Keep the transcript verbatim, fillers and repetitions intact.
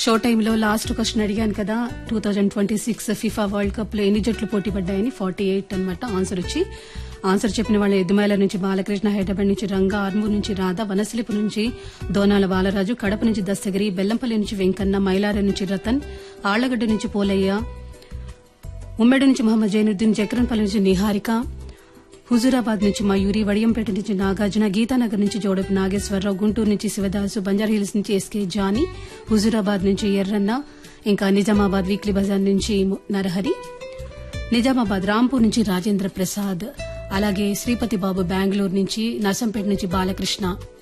show టైంలో last question అడిగాను కదా two thousand twenty six FIFA world cup లో ఎన్ని జట్లు పోటీ పడ్డాయని ఫార్టీ ఎయిట్ అనమాట ఆన్సర్ వచ్చి ఆన్సర్ చెప్పిన వాళ్ళు ఎద్దుమైల నుంచి బాలకృష్ణ, హైదరాబాద్ నుంచి రంగా, ఆర్మూర్ నుంచి రాధా, వనసలిపు నుంచి దోనాల బాలరాజు, కడప నుంచి దస్తగిరి, బెల్లంపల్లి నుంచి వెంకన్న, మైలార నుంచి రతన్, ఆళ్లగడ్డ నుంచి పోలయ్య, ఉమ్మడి నుంచి మహమ్మద్ జైనుద్దీన్, జక్రన్పల్లి నుంచి నిహారిక, హుజూరాబాద్ నుంచి మయూరి, వడియంపేట నుంచి నాగార్జున, గీతానగర్ నుంచి జోడపు నాగేశ్వరరావు, గుంటూరు నుంచి శివదాసు, బంజారాహిల్స్ నుంచి ఎస్కే జానీ, హుజూరాబాద్ నుంచి ఎర్రన్న, ఇంకా నిజామాబాద్ వీక్లీ బజార్ నుంచి నరహరి, నిజామాబాద్ రాంపూర్ నుంచి రాజేంద్ర ప్రసాద్, అలాగే శ్రీపతి బాబు బెంగళూరు నుంచి, నర్సంపేట నుంచి బాలకృష్ణ,